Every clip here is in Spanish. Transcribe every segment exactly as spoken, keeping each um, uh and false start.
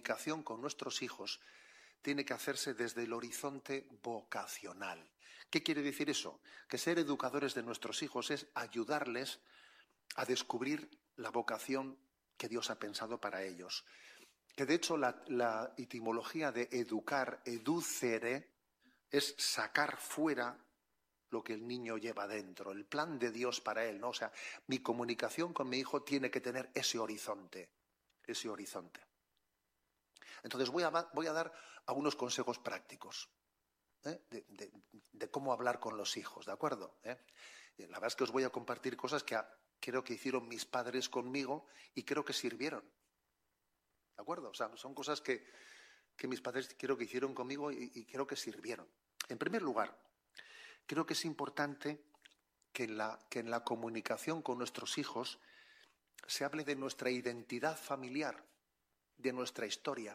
comunicación con nuestros hijos tiene que hacerse desde el horizonte vocacional. ¿Qué quiere decir eso? Que ser educadores de nuestros hijos es ayudarles a descubrir la vocación que Dios ha pensado para ellos. Que de hecho la, la etimología de educar, educere, es sacar fuera lo que el niño lleva dentro, el plan de Dios para él, ¿no? O sea, mi comunicación con mi hijo tiene que tener ese horizonte, ese horizonte. Entonces voy a, voy a dar algunos consejos prácticos, ¿eh? de, de, de cómo hablar con los hijos, ¿de acuerdo? ¿Eh? La verdad es que os voy a compartir cosas que a, creo que hicieron mis padres conmigo y creo que sirvieron, ¿de acuerdo? O sea, son cosas que, que mis padres creo que hicieron conmigo y, y creo que sirvieron. En primer lugar, creo que es importante que en, la, que en la comunicación con nuestros hijos se hable de nuestra identidad familiar, de nuestra historia.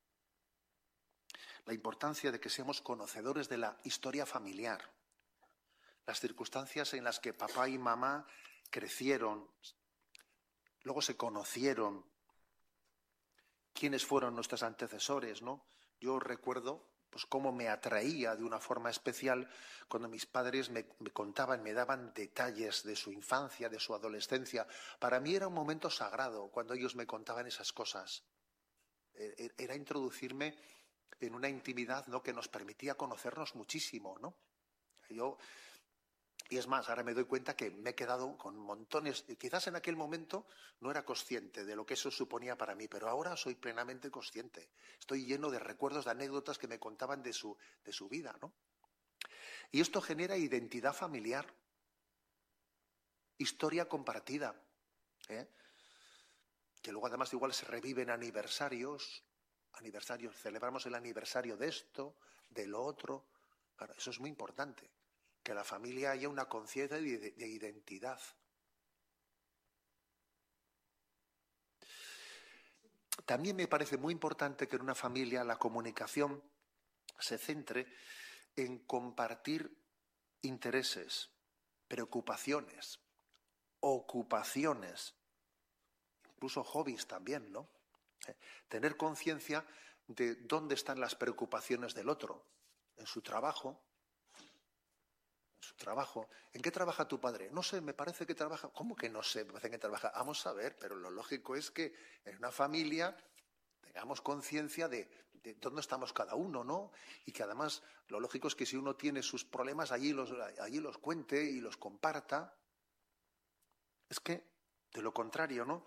La importancia de que seamos conocedores de la historia familiar, las circunstancias en las que papá y mamá crecieron, luego se conocieron, quiénes fueron nuestros antecesores, ¿no? Yo recuerdo pues cómo me atraía de una forma especial cuando mis padres me, me contaban, me daban detalles de su infancia, de su adolescencia. Para mí era un momento sagrado cuando ellos me contaban esas cosas. Era introducirme en una intimidad, ¿no?, que nos permitía conocernos muchísimo, ¿no? Yo, y es más, ahora me doy cuenta que me he quedado con montones, y quizás en aquel momento no era consciente de lo que eso suponía para mí, pero ahora soy plenamente consciente. Estoy lleno de recuerdos, de anécdotas que me contaban de su, de su vida, ¿no? Y esto genera identidad familiar, historia compartida, ¿eh? Que luego además igual se reviven aniversarios, aniversarios, celebramos el aniversario de esto, de lo otro. Claro, eso es muy importante, que la familia haya una conciencia de, de, de identidad. También me parece muy importante que en una familia la comunicación se centre en compartir intereses, preocupaciones, ocupaciones, incluso hobbies también, ¿no? Eh, tener conciencia de dónde están las preocupaciones del otro, en su trabajo, en su trabajo. ¿En qué trabaja tu padre? No sé, me parece que trabaja. ¿Cómo que no sé? Me parece que trabaja. Vamos a ver, pero lo lógico es que en una familia tengamos conciencia de, de dónde estamos cada uno, ¿no? Y que además lo lógico es que si uno tiene sus problemas, allí los, allí los cuente y los comparta. Es que, de lo contrario, ¿no?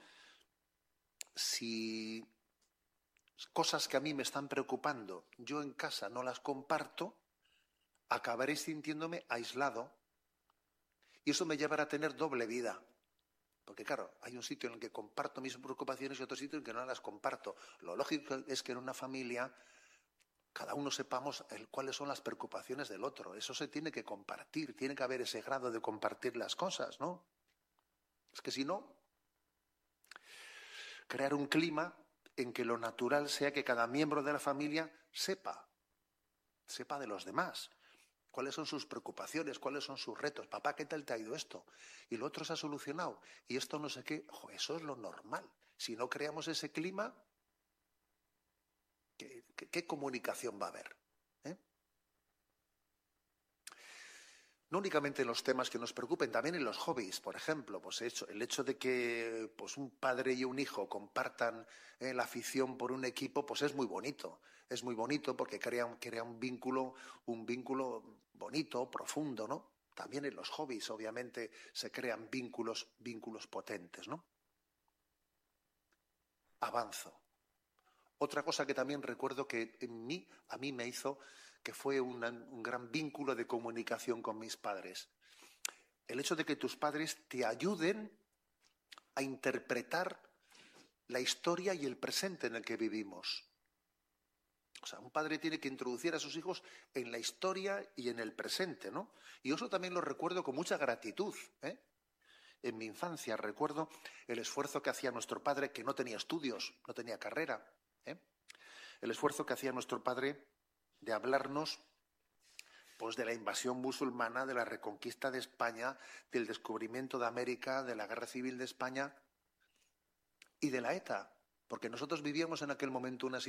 Si cosas que a mí me están preocupando, yo en casa no las comparto, acabaré sintiéndome aislado y eso me llevará a tener doble vida. Porque claro, hay un sitio en el que comparto mis preocupaciones y otro sitio en el que no las comparto. Lo lógico es que en una familia cada uno sepamos el, cuáles son las preocupaciones del otro. Eso se tiene que compartir, tiene que haber ese grado de compartir las cosas, ¿no? Es que si no, crear un clima en que lo natural sea que cada miembro de la familia sepa, sepa de los demás. ¿Cuáles son sus preocupaciones? ¿Cuáles son sus retos? Papá, ¿qué tal te ha ido esto? Y lo otro se ha solucionado. Y esto no sé qué. Ojo, eso es lo normal. Si no creamos ese clima, ¿qué, qué, qué comunicación va a haber? ¿Eh? No únicamente en los temas que nos preocupen, también en los hobbies, por ejemplo. Pues hecho, el hecho de que pues, un padre y un hijo compartan eh, la afición por un equipo, pues es muy bonito. Es muy bonito porque crea, crea un vínculo, un vínculo bonito, profundo, ¿no? También en los hobbies, obviamente, se crean vínculos, vínculos potentes, ¿no? Avanzo. Otra cosa que también recuerdo que en mí, a mí me hizo, que fue una, un gran vínculo de comunicación con mis padres. El hecho de que tus padres te ayuden a interpretar la historia y el presente en el que vivimos. O sea, un padre tiene que introducir a sus hijos en la historia y en el presente, ¿no? Y eso también lo recuerdo con mucha gratitud, ¿eh? En mi infancia recuerdo el esfuerzo que hacía nuestro padre, que no tenía estudios, no tenía carrera, ¿eh? El esfuerzo que hacía nuestro padre de hablarnos pues, de la invasión musulmana, de la reconquista de España, del descubrimiento de América, de la Guerra Civil de España y de la ETA, porque nosotros vivíamos en aquel momento una situación